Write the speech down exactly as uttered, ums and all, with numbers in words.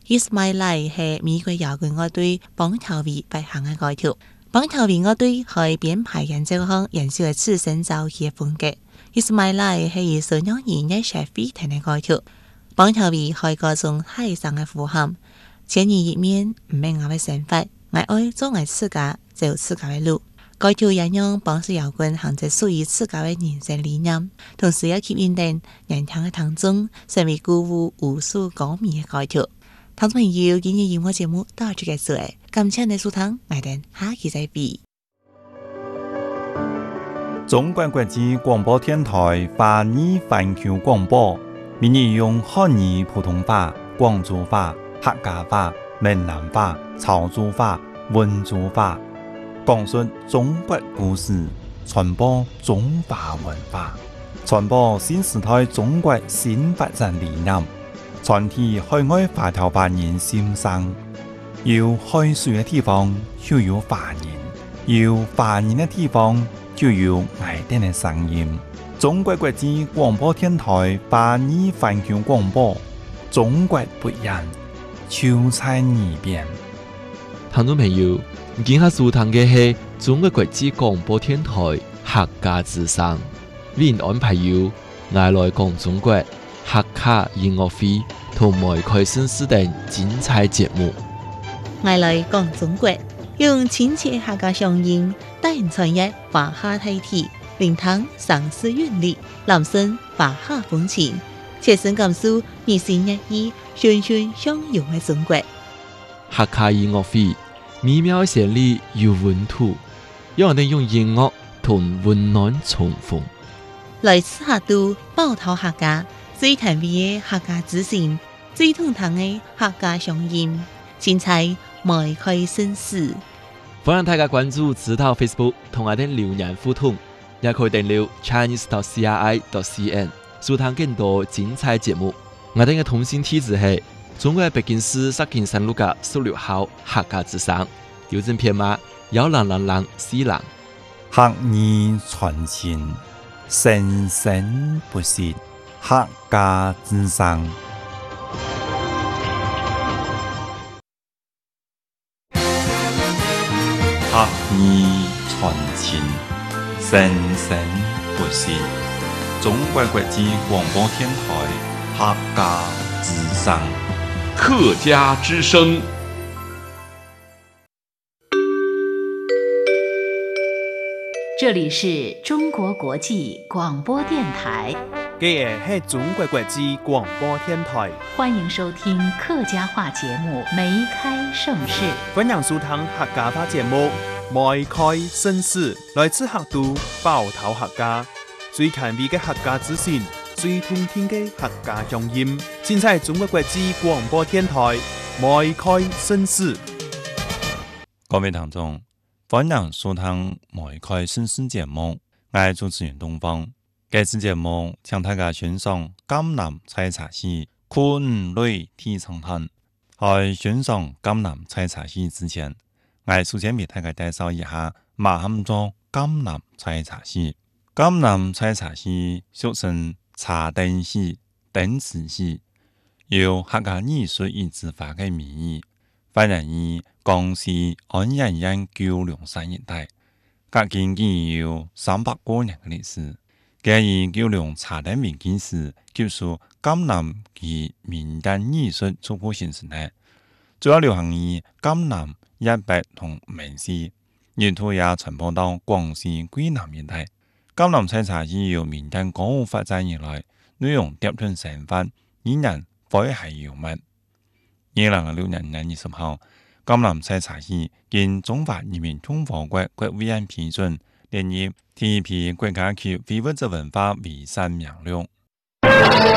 It's My Life 係美國搖滾樂隊邦條維發行嘅歌曲。邦條維樂隊係編排演奏項研究嘅次生造嘅風格。It's My Life 係以所有音樂學飛騰嘅歌曲。邦條維係各種海上嘅呼喊，千年一面唔係我嘅想法，我愛做我自家走自家嘅路。歌曲引用邦式搖滾行在屬於自家嘅人生理念，同時又吸引人人聽嘅當中，成為鼓舞無數歌迷嘅歌曲。聽眾朋友，今日音樂節目到此結束，感謝你收聽，我哋下期再會。 中國國際廣播電台華語環球廣播，每日用漢語普通話、廣州話、客家話、閩南話、潮州話、溫州話，講述中國故事，傳播中華文化，傳播新時代中國新發展理念，傳遞海外華僑華人心聲。有海水嘅地方就有華人，有華人嘅地方就有愛哋嘅聲音。中國國際廣播電台華語環球廣播，中國不一樣，就在耳邊。 聽眾朋友，今下收聽嘅係中國國際廣播電台客家之聲，為您安排有愛來講中國客家音樂會同埋開新視等精彩節目。 愛來講中國，用親切客家鄉音，帶人傳譯華夏大體，聆聽上世韻律，攬聲華夏風情，切身感受熱情熱意、循循相融嘅中國。 客家音樂會美妙旋律有溫度，讓我哋用音樂同溫暖重逢。 來自客都寶島客家，最甜美嘅客家之聲，最通透嘅客家鄉音，精彩邁開新事。 歡迎大家關注指導 Facebook 同我哋留言互動，也可以訂閱 Chinese dot C R I dot C N 收聽更多精彩節目。我哋嘅通信地址係中國北京市石景山路嘅十六號客家之聲，郵政編碼幺零零零四零。 客語傳情，生生不息，客家之聲。客語傳情，生生不息。中國國際廣播電台客家之聲。 客家之聲。 這裡是中國國際廣播電台。 這個是中國國際廣播電台。 歡迎收聽客家話節目《梅開盛世》。 歡迎收聽客家話節目《梅開盛世》，來自客都寶島客家，最權威嘅客家資訊，最通聽嘅客家鄉音，盡在中國國際廣播電台《梅開盛世》。 各位聽眾，歡迎收聽《梅開盛世》節目，我係主持人東方。這次節目請大家欣賞江南採茶戲酷五類體長談。在欣賞江南採茶戲之前，我首先為大家介紹一下乜嘢做江南採茶戲。江南採茶戲俗稱茶燈戲、燈池戲，由客家藝術與執法嘅名義，發源於江西安陽縣九龍山一帶，隔今已有三百多年嘅歷史。佢以九龍茶燈為基石，結束江南及民間藝術初步形成呢，主要流行於江南、一北同閩西，沿途也傳播到廣西桂南一帶。江南採茶戲由民間歌舞發展而來，內容疊頓生活，依然詼諧幽默。二零一六年二月十號，江南採茶戲經中華人民共和國國務院批准，列入第一批國家級非物質文化遺產名錄。